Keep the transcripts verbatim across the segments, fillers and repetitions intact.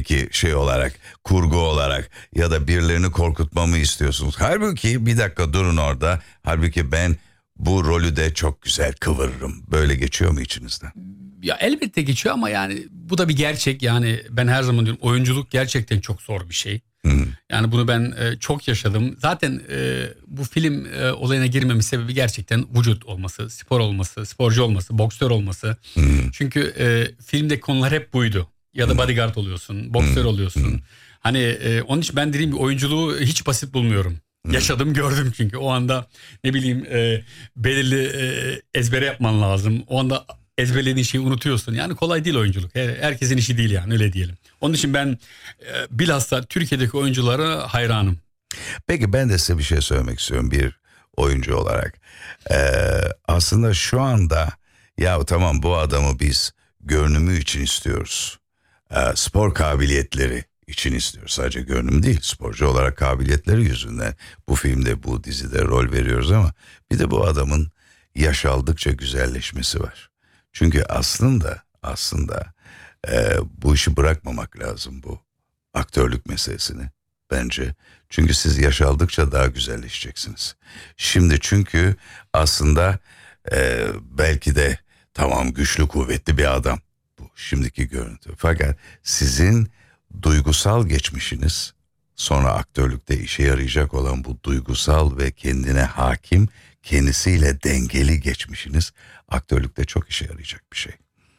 ki şey olarak, kurgu olarak ya da birilerini korkutmamı istiyorsunuz. Halbuki bir dakika durun orada. Halbuki ben bu rolü de çok güzel kıvırırım. Böyle geçiyor mu içinizden? Ya elbette geçiyor ama yani bu da bir gerçek. Yani ben her zaman diyorum, oyunculuk gerçekten çok zor bir şey. Hı. Yani bunu ben e, çok yaşadım. Zaten e, bu film e, olayına girmemin sebebi gerçekten vücut olması, spor olması, sporcu olması, boksör olması. Hı. Çünkü e, filmde konular hep buydu. Ya da bodyguard oluyorsun, boksör oluyorsun. Hı. Hani e, onun için ben dediğim gibi oyunculuğu hiç basit bulmuyorum. Hı. Yaşadım, gördüm çünkü o anda ne bileyim e, belirli e, ezbere yapman lazım. O anda ezberlediğin şeyi unutuyorsun. Yani kolay değil oyunculuk. Herkesin işi değil yani, öyle diyelim. Onun için ben e, bilhassa Türkiye'deki oyunculara hayranım. Peki ben de size bir şey söylemek istiyorum bir oyuncu olarak. Ee, aslında şu anda ya tamam bu adamı biz görünümü için istiyoruz. Ee, spor kabiliyetleri için istiyoruz. Sadece görünüm değil, sporcu olarak kabiliyetleri yüzünden bu filmde, bu dizide rol veriyoruz ama bir de bu adamın yaş aldıkça güzelleşmesi var. Çünkü aslında aslında e, bu işi bırakmamak lazım, bu aktörlük meselesini bence. Çünkü siz yaş aldıkça daha güzelleşeceksiniz. Şimdi çünkü aslında e, belki de tamam güçlü kuvvetli bir adam bu şimdiki görüntü. Fakat sizin duygusal geçmişiniz, sonra aktörlükte işe yarayacak olan bu duygusal ve kendine hakim, kendisiyle dengeli geçmişiniz aktörlükte çok işe yarayacak bir şey.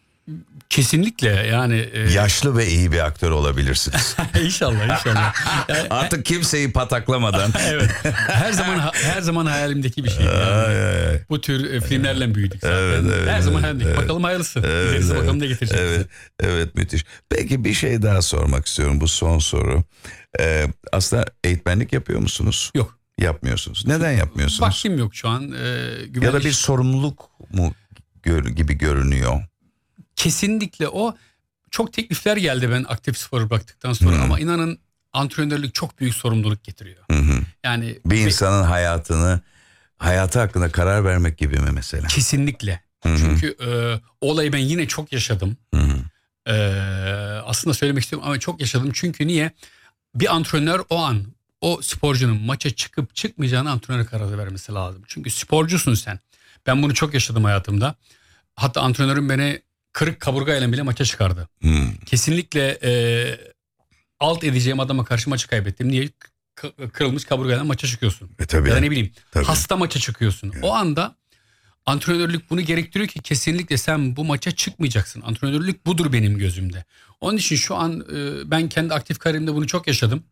Kesinlikle yani. E... Yaşlı ve iyi bir aktör olabilirsiniz. İnşallah inşallah. Yani, artık kimseyi pataklamadan. Evet. Her zaman her zaman hayalimdeki bir şey. Yani. Ay, ay. Bu tür e, filmlerle büyüdük zaten. Evet, evet, her zaman hayalimdeki. Evet. Bakalım hayırlısı. Evet, İlerisi evet. Bakalım ne getirecek. Evet, evet müthiş. Peki bir şey daha sormak istiyorum, bu son soru. Ee, aslında eğitmenlik yapıyor musunuz? Yok. Yapmıyorsunuz. Neden yapmıyorsunuz? Vaktim yok şu an. Ee, ya da bir sorumluluk mu gör, gibi görünüyor? Kesinlikle o. Çok teklifler geldi ben aktif sporu bıraktıktan sonra, hmm. ama inanın antrenörlük çok büyük sorumluluk getiriyor. Hmm. Yani bir insanın ve... hayatını, hayatı hakkında karar vermek gibi mi mesela? Kesinlikle. Hmm. Çünkü e, olayı ben yine çok yaşadım. Hmm. E, aslında söylemek istiyorum ama çok yaşadım. Çünkü niye? Bir antrenör o an o sporcunun maça çıkıp çıkmayacağını antrenöre karar vermesi lazım. Çünkü sporcusun sen. Ben bunu çok yaşadım hayatımda. Hatta antrenörüm beni kırık kaburgayla bile maça çıkardı. Hmm. Kesinlikle e, alt edeceğim adama karşı maçı kaybettim. Niye? K- kırılmış kaburgayla maça çıkıyorsun. E, tabii. Ya da ne bileyim tabii. Hasta maça çıkıyorsun. Evet. O anda antrenörlük bunu gerektiriyor ki kesinlikle sen bu maça çıkmayacaksın. Antrenörlük budur benim gözümde. Onun için şu an e, ben kendi aktif kariyerimde bunu çok yaşadım.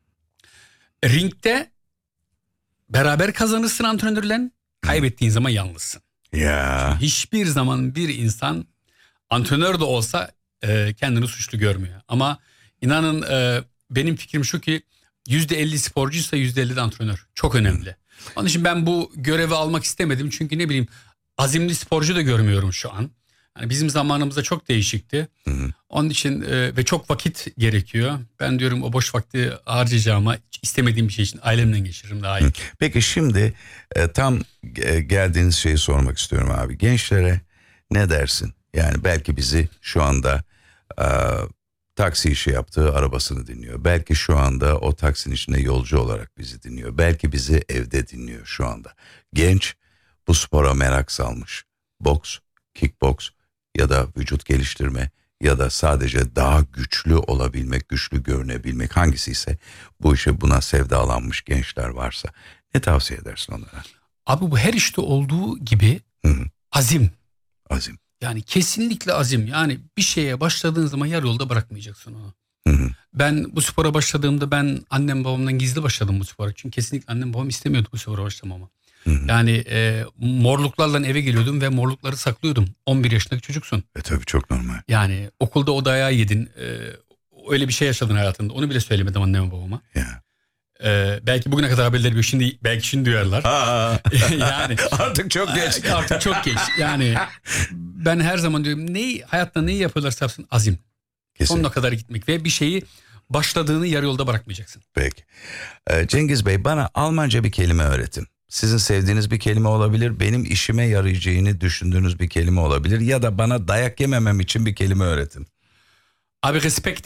Ringde beraber kazanırsın antrenörle, kaybettiğin zaman yalnızsın. Ya. Çünkü hiçbir zaman bir insan antrenör de olsa e, kendini suçlu görmüyor. Ama inanın e, benim fikrim şu ki yüzde elli sporcuysa yüzde elli de antrenör. Çok önemli. Onun için ben bu görevi almak istemedim. Çünkü ne bileyim azimli sporcu da görmüyorum şu an. Yani bizim zamanımızda çok değişikti. Hı hı. Onun için e, ve çok vakit gerekiyor. Ben diyorum o boş vakti harcayacağıma istemediğim bir şey için ailemle geçiririm daha iyi. Peki şimdi e, tam e, geldiğiniz şeyi sormak istiyorum abi. Gençlere ne dersin? Yani belki bizi şu anda e, taksi işi yaptığı arabasını dinliyor. Belki şu anda o taksinin içinde yolcu olarak bizi dinliyor. Belki bizi evde dinliyor şu anda. Genç bu spora merak salmış. Boks, kickboks ya da vücut geliştirme ya da sadece daha güçlü olabilmek, güçlü görünebilmek, hangisi ise bu işe buna sevdalanmış gençler varsa ne tavsiye edersin onlara? Abi bu her işte olduğu gibi Hı-hı. azim. Azim. Yani kesinlikle azim. Yani bir şeye başladığın zaman yarı yolda bırakmayacaksın onu. Hı-hı. Ben bu spora başladığımda ben annem babamdan gizli başladım bu spora. Çünkü kesinlikle annem babam istemiyordu bu spora başlamamı. Hı-hı. Yani e, morluklarla eve geliyordum ve morlukları saklıyordum. on bir yaşındaki çocuksun. E tabii çok normal. Yani okulda o dayağı yedin. E, öyle bir şey yaşadın hayatında. Onu bile söylemedim anneme babama. Ya. E, belki bugüne kadar haberleri bir şimdi belki şimdi duyarlar. yani artık çok geç. Artık çok geç. Yani ben her zaman diyorum neyi hayatta neyi yapıyorlarsa yapsın azim. Kesinlikle. Sonuna kadar gitmek ve bir şeyi başladığını yarı yolda bırakmayacaksın. Peki. Ee, Cengiz Bey bana Almanca bir kelime öğretin. Sizin sevdiğiniz bir kelime olabilir, benim işime yarayacağını düşündüğünüz bir kelime olabilir ya da bana dayak yememem için bir kelime öğretin. Abi respect.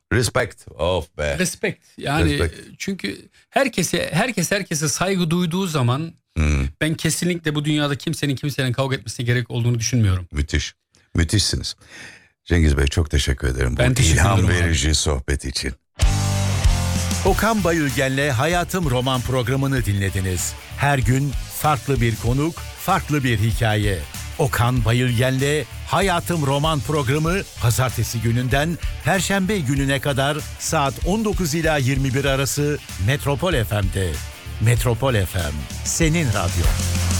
Respect. Of be. Respect. Yani Respect. çünkü herkese herkes herkese saygı duyduğu zaman Hmm. ben kesinlikle bu dünyada kimsenin kimsenin kavga etmesine gerek olduğunu düşünmüyorum. Müthiş. Müthişsiniz. Cengiz Bey çok teşekkür ederim. Ben bu teşekkür ilham ederim abi. verici sohbet için. Okan Bayülgen'le Hayatım Roman programını dinlediniz. Her gün farklı bir konuk, farklı bir hikaye. Okan Bayülgen'le Hayatım Roman programı pazartesi gününden perşembe gününe kadar saat on dokuz ila yirmi bir arası Metropol F M'de. Metropol F M, senin radyo.